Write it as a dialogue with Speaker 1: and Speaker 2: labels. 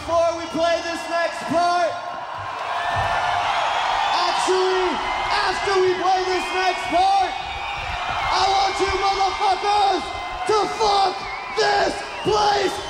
Speaker 1: before we play this next part, actually, after we play this next part, I want you motherfuckers to fuck this place